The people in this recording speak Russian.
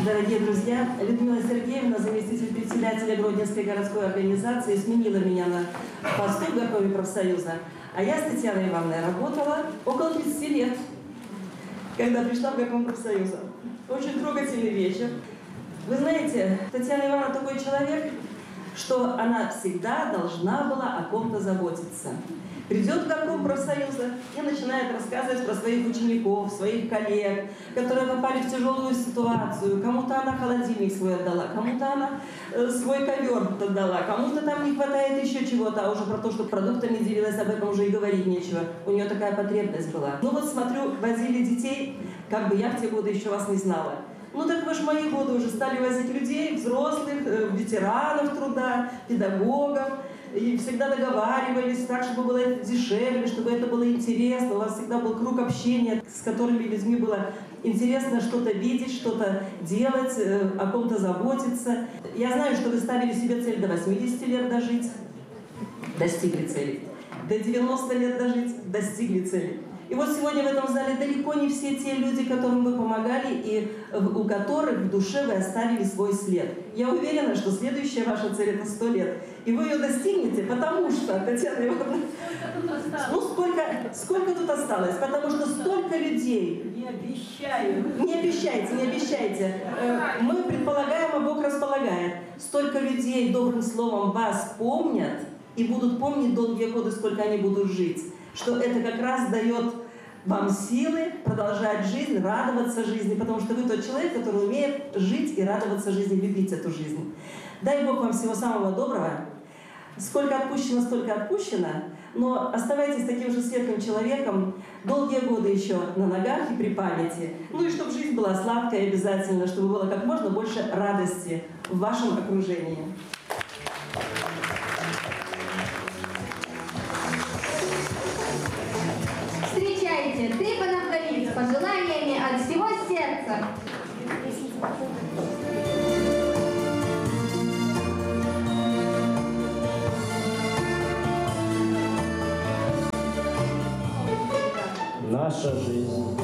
Дорогие друзья, Людмила Сергеевна, заместитель председателя Гродненской городской организации, сменила меня на посту в Горкоме профсоюза. А я с Татьяной Ивановной работала около 30 лет, когда пришла в Горком профсоюза. Очень трогательный вечер. Вы знаете, Татьяна Ивановна такой человек, что она всегда должна была о ком-то заботиться. Придет в Горком профсоюза и начинает рассказывать про своих учеников, своих коллег, которые попали в тяжелую ситуацию. Кому-то она холодильник свой отдала, кому-то она свой ковер отдала, кому-то там не хватает еще чего-то, а уже про то, что продуктами делилась, об этом уже и говорить нечего. У нее такая потребность была. Ну вот смотрю, возили детей, как бы я в те годы еще вас не знала. Ну так вы же в мои годы уже стали возить людей, взрослых, ветеранов труда, педагогов. И всегда договаривались так, чтобы было это дешевле, чтобы это было интересно. У вас всегда был круг общения, с которыми людьми было интересно что-то видеть, что-то делать, о ком-то заботиться. Я знаю, что вы ставили себе цель до 80 лет дожить. Достигли цели. До 90 лет дожить. Достигли цели. И вот сегодня в этом зале далеко не все те люди, которым вы помогали, и у которых в душе вы оставили свой след. Я уверена, что следующая ваша цель – это 100 лет. И вы ее достигнете, потому что, Татьяна Ивановна, ну сколько тут осталось? Потому что столько людей. Не обещаю. Не обещайте, не обещайте. Мы предполагаем, а Бог располагает. Столько людей добрым словом вас помнят и будут помнить долгие годы, сколько они будут жить. Что это как раз дает вам силы продолжать жизнь, радоваться жизни, потому что вы тот человек, который умеет жить и радоваться жизни, любить эту жизнь. Дай Бог вам всего самого доброго. Сколько отпущено, столько отпущено, но оставайтесь таким же светлым человеком долгие годы еще на ногах и при памяти. Ну и чтобы жизнь была сладкая обязательно, чтобы было как можно больше радости в вашем окружении. Встречайте, Трифонов Давид с пожеланиями от всего сердца. Наша жизнь